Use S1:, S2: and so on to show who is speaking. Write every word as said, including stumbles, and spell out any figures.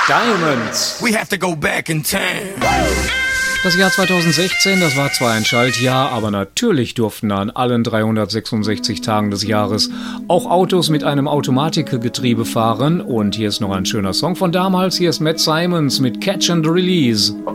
S1: Diamonds.
S2: We have to go back in time.
S1: Das Jahr zweitausendsechzehn, das war zwar ein Schaltjahr, aber natürlich durften an allen dreihundertsechsundsechzig Tagen des Jahres auch Autos mit einem Automatikgetriebe fahren. Und hier ist noch ein schöner Song von damals. Hier ist Matt Simons mit Catch and Release.